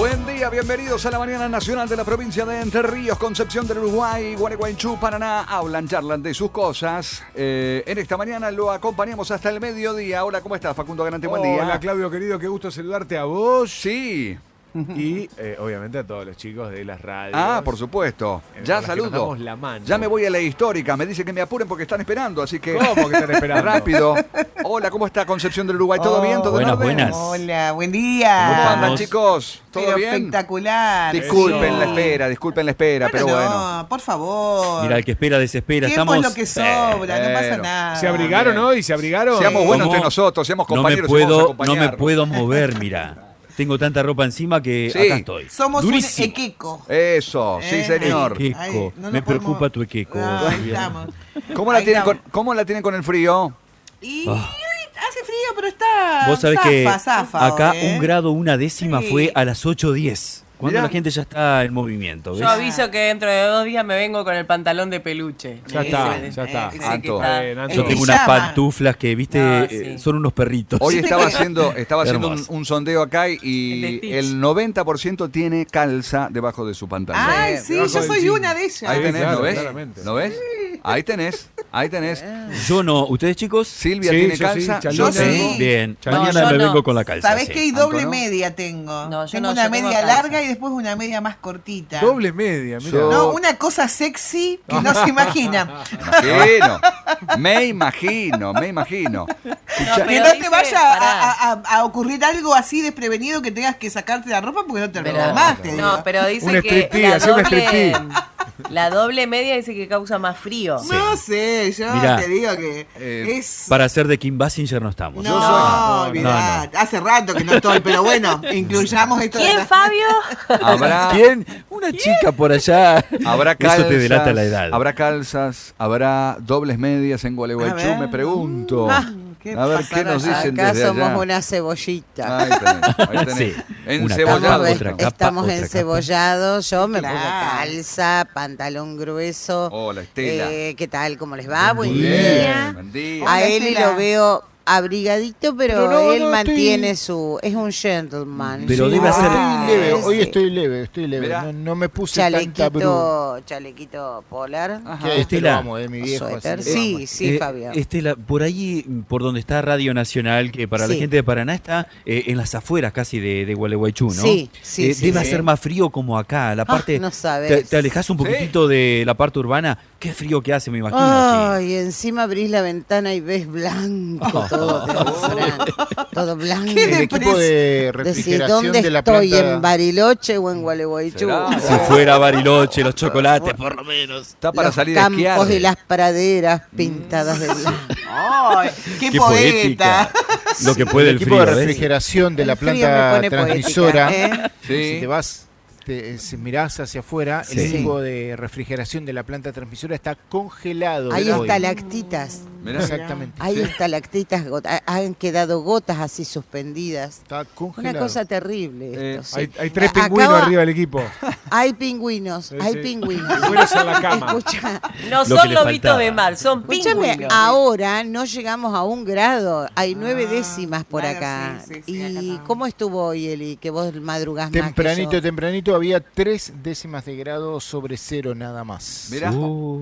Buen día, bienvenidos a la mañana nacional de la provincia de Entre Ríos, Concepción del Uruguay, Gualeguaychú, Paraná. Hablan, charlan de sus cosas. En esta mañana lo acompañamos hasta el mediodía. Hola, ¿cómo estás, Facundo Garante? Buen día. Hola, Claudio, querido, qué gusto saludarte a vos. Sí. Y obviamente a todos los chicos de las radios. Ah, por supuesto. Ya saludo. La mano. Ya me voy a la histórica. Me dice que me apuren porque están esperando, así que... ¿Cómo que están esperando? Rápido. Hola, ¿cómo está Concepción del Uruguay? ¿Todo bien? ¿Todo en orden? Buenas. Hola, buen día. ¿Cómo andan, chicos? ¿Todo Pero bien? espectacular. Disculpen la espera, pero bueno. No, por favor. Mira, el que espera desespera. Tiempo Estamos. es lo que sobra, no pasa bueno. nada. ¿Se abrigaron hoy? ¿Se abrigaron? Seamos buenos ¿Cómo? entre nosotros, seamos compañeros y vamos a no me acompañarnos. puedo mover, mira. Tengo tanta ropa encima que Sí. acá estoy. Somos Durísimo. un equeco. Eso, sí, señor. Equeco. Ay, no nos Me podemos- preocupa tu equeco. Ah, ahí Bien. estamos. ¿Cómo la Ahí tienen estamos. ¿Cómo la tienen con el frío? Y Ah. hace frío, pero está. Vos sabés que zafa acá hoy, ¿eh? 1 grado, 1 décima Sí. fue a las 8:10. Cuando Mirá. la gente ya está en movimiento. Yo ¿ves? aviso que dentro de 2 días me vengo con el pantalón de peluche. Ya Ese- está, ese- ya está. ese que Anto. está- Bien, Anto. Yo El tengo unas pijama. pantuflas que, viste, Ah, sí. son unos perritos. Hoy estaba haciendo un, Hermoso. un sondeo acá El de y Stitch. el 90% tiene calza debajo de su pantalón. Ay, sí, Debajo yo del soy jean. una de ellas. Ahí Sí, tenés, claro, ¿no ves? claramente. ¿No ves? Ahí tenés. Yo no. ¿Ustedes, chicos? Silvia Sí, tiene yo calza. sí, Yo Chalina. sí. Bien. No, Mañana yo me no. vengo con la calza. ¿Sabés sí. que hay doble Anto, ¿no? media tengo? No, yo tengo no, una yo tengo media calza. larga y después una media más cortita. Doble media, mira. Yo- No, una cosa sexy que no se imagina. Me imagino. Escuchá, Que Pero no te dice, vaya pará. a ocurrir algo así desprevenido que tengas que sacarte la ropa porque no te Pero, programaste. no, pero dice Un que striptease, hacer un striptease. la doble media dice que causa más frío. No sé, yo Mirá, te digo que eh, es... Para ser de Kim Basinger no estamos. No, olvidate. Hace rato que no estoy, pero bueno, incluyamos esto. de ¿Quién, la- Fabio? habrá, ¿Quién? Una chica por allá. habrá calzas. Eso te delata la edad. Habrá calzas, habrá dobles medias en A Gualeguaychú, ver. me pregunto. ¿Qué A ver qué pasará nos allá? dicen Acá desde somos allá. una cebollita. Ahí tenés. Sí. Una Encebollado. capa, Estamos, otra capa, estamos otra capa. encebollados. Yo me pongo Claro. calza, pantalón grueso. Hola, Estela. ¿Qué tal? ¿Cómo les va? Buen Bien, día. buen día. A Hola, él Estela. lo veo abrigadito, pero Pero no, él no, mantiene estoy- su... Es un gentleman. Pero Sí. debe hacer- Ah, Estoy leve, hoy sí. estoy leve. Mirá. No me puse tanta bruma. Chalequito polar. Ajá. Que este Estela. lo amo, mi viejo. así Suéter. lo Sí, amo. sí, Fabio. Estela, por ahí, por donde está Radio Nacional, que para la Sí. gente de Paraná está en las afueras casi de Gualeguaychú, ¿no? Sí, sí, sí, Debe sí. hacer más frío como acá. La parte, no sabes. te alejas un poquitito de la parte urbana. Qué frío que hace, me imagino. Ay, encima abrís la ventana y ves blanco todo, te vas, Fran. Todo blanco. ¿Qué El equipo de Decís, refrigeración ¿dónde de la estoy? planta. ¿En Bariloche o en Gualeguaychú? ¿Será? Si fuera Bariloche, los chocolates, por lo menos. Está para Los salir a esquiar. campos y las praderas pintadas de blanco. ¡Ay, qué, Qué poeta! Lo que puede El el equipo frío, de ¿ves? refrigeración de la El frío me planta pone transmisora. poética, ¿eh? Sí. Si te vas, si mirás hacia afuera, el Sí. equipo de refrigeración de la planta transmisora está congelado. Hay hoy. estalactitas. Mirá. Exactamente. Hay estalactitas, han quedado gotas así suspendidas. Está congelado. Una cosa terrible esto. sí. Hay 3 Acaba- pingüinos arriba del equipo. Hay pingüinos, Sí, hay sí. pingüinos. Pingüinos en la cama. Escucha, No Lo que son le lobitos faltaba. de mar, son escúchame, pingüinos. ahora no llegamos a 1 grado, hay 9 décimas por claro, acá. sí, sí, acá ¿Y también. cómo estuvo hoy, Eli? Que vos madrugás más que Tempranito, yo. tempranito había 3 décimas de grado sobre cero nada más. Mirá.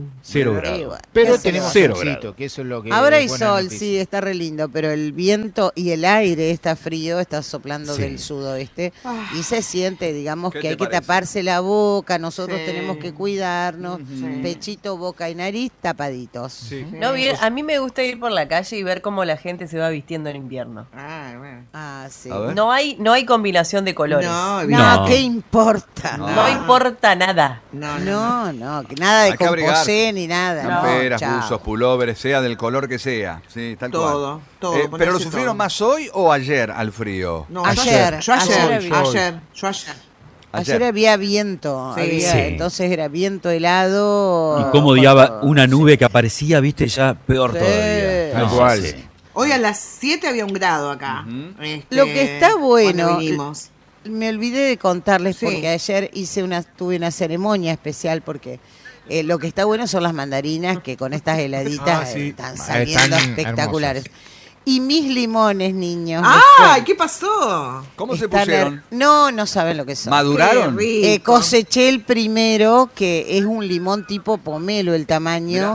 0 Mirá. grados. Bueno, Pero ¿qué se tenemos va a Cero hacer? solcito, que eso es lo que Ahora hay es buena sol, noticia. sí, está re lindo, pero el viento y el aire está frío, está soplando Sí. del sudoeste y se siente, digamos, ¿Qué que te hay que parece? taparse la boca, nosotros Sí. tenemos que cuidarnos, Sí. pechito, boca y nariz tapaditos. Sí. No, a mí me gusta ir por la calle y ver cómo la gente se va vistiendo en invierno. Ah, bueno. Ah, sí. A ver. No hay combinación de colores. No, No, No. ¿qué importa? No. No importa nada. No, que nada de Hay que abrigarse. composé ni nada. No, Camperas, chao. buzos, pulóveres, sea del color que sea. Sí, tal cual. Todo, todo, ¿Pero ponerse lo sufrieron todo. más hoy o ayer al frío? No, Ayer, yo ayer, ayer ayer. Ayer había viento, Sí. Sí. entonces era viento helado. Y cómo odiaba una nube que aparecía, viste, ya peor Sí. todavía. Tal No, cual. sí. Hoy a las 7 había 1 grado acá. Lo que está bueno, cuando vinimos. Me olvidé de contarles Sí. porque ayer tuve una ceremonia especial porque lo que está bueno son las mandarinas que con estas heladitas Ah, sí. están Ah, saliendo están espectaculares. Y mis limones, niños. ¡Ay! ¿Qué pasó? ¿Cómo se están pusieron? No saben lo que son. ¿Maduraron? Qué rico. Coseché el primero, que es un limón tipo pomelo el tamaño.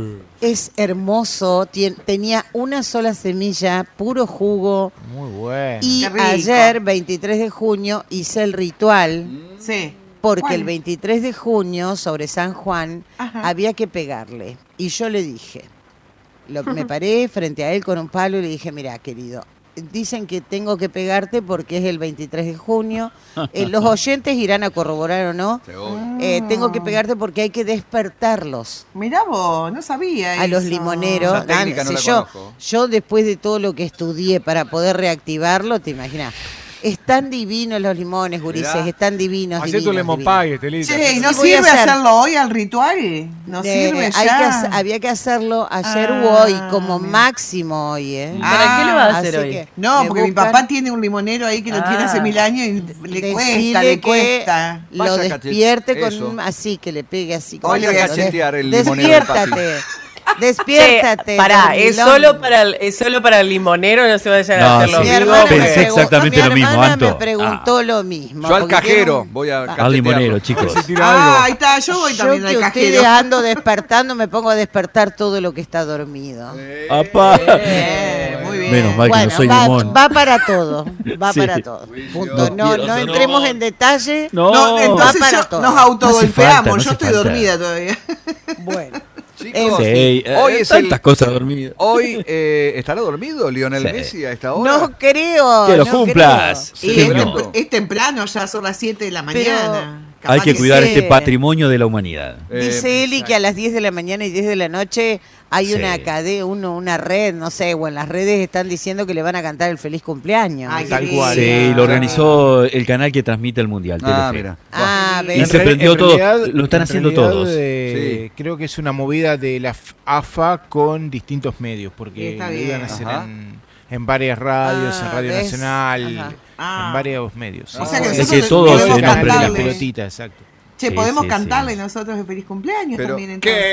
Es hermoso, tenía una sola semilla, puro jugo. Muy bueno. Y Qué rico. ayer, 23 de junio, hice el ritual. Sí. Porque ¿Cuál? el 23 de junio, sobre San Juan, Ajá. había que pegarle. Y yo le dije, me paré frente a él con un palo y le dije, mira, querido, dicen que tengo que pegarte porque es el 23 de junio. Los oyentes irán a corroborar o no. Tengo que pegarte porque hay que despertarlos Mirá vos, no sabía a los eso. limoneros. Esa técnica no la conozco. yo después de todo lo que estudié para poder reactivarlo, te imaginas. Están divinos los limones, gurises, Mirá. están divinos. Hacé tu divinos, lemon divinos. pie, Estelita. Che, ¿y no Sí, voy a sirve hacer. hacerlo hoy al ritual? ¿No sirve ya? Había que hacerlo ayer u Ah, hoy, como mira. máximo hoy, ¿eh? ¿Para qué lo vas a hacer Así hoy? que No, me porque mi buscan, papá tiene un limonero ahí que lo tiene hace 1000 años y le cuesta, decirle le que cuesta. lo Vaya a despierte eso. con así, que le pegue así. Vaya con a eso. cachetear el limonero del Despiértate. Despiértate. Pará, es dormilón. solo para el limonero, no se vayan No, a hacer los sí. Mi vivos. hermana me Pensé preguntó- exactamente mi lo mismo, hermana Anto. me preguntó lo mismo. Yo al porque cajero tiene un- voy a Al cachetearlo. limonero, Se chicos. tira Ah, algo. ahí está, yo voy Yo también que al ustedes cajero. ando despertando, me pongo a despertar todo lo que está dormido. Apá. Muy bien. Menos mal que Bueno, no soy va, limón. va para todo, va Sí. para todo. Punto. No, quiero no ser entremos limón. en detalle. No, No, entonces Va para yo- todo. nos No hace autogolpeamos. falta, no Yo hace estoy falta. dormida todavía. Bueno, Chicos, Sí, hoy es tantas cosas dormidas. Hoy ¿estará dormido Lionel Sí. Messi a esta hora? no creo. Que lo no cumplas. creo. Y Sí, es, no. es temprano, ya son las 7 de la Pero mañana. Hay Capaz que cuidar sí. este patrimonio de la humanidad. Dice Eli que a las 10 de la mañana y 10 de la noche hay Sí. una cadena, una red, no sé, o en las redes están diciendo que le van a cantar el feliz cumpleaños. Ay, Tal qué cual. lindo. Sí, lo organizó el canal que transmite el Mundial, Ah, Telefe. mira. Ah, Y ves. se prendió todo. Lo están en haciendo realidad, todos. Sí. Creo que es una movida de la AFA con distintos medios, porque Está lo bien. iban a hacer Ajá. en varias radios, Ah, en Radio ¿ves? Nacional, Ajá. Ah. en varios medios. O sea que Es nosotros que todos podemos se nos de las cantarle. pelotitas, exacto. Che, Sí, podemos sí, cantarle sí. nosotros el feliz cumpleaños Pero, también ¿qué? entonces.